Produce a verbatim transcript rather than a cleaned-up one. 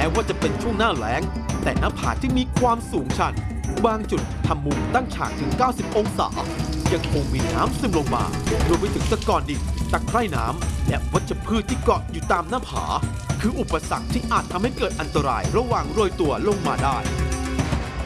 ว่าจะเป็นช่วงหน้าแล้งแต่หน้าผาที่มีความสูงชันบางจุดทำมุมตั้งฉากถึงเก้าสิบองศายังคงมีน้ำซึมลงมารวมไปถึงตะกอนดินตะไคร่น้ำและวัชพืชที่เกาะอยู่ตามหน้าผาคืออุปสรรคที่อาจทำให้เกิดอันตรายระหว่างโรยตัวลงมาได้